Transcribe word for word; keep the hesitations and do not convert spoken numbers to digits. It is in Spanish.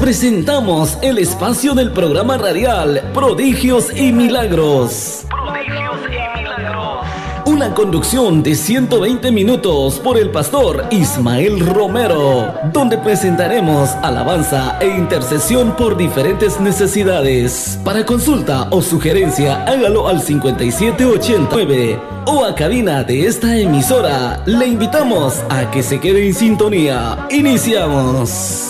presentamos el espacio del programa radial Prodigios y Milagros. Prodigios y Milagros. Una conducción de ciento veinte minutos por el pastor Ismael Romero, donde presentaremos alabanza e intercesión por diferentes necesidades. Para consulta o sugerencia, hágalo al cincuenta y siete ochenta y nueve o a cabina de esta emisora. Le invitamos a que se quede en sintonía. Iniciamos.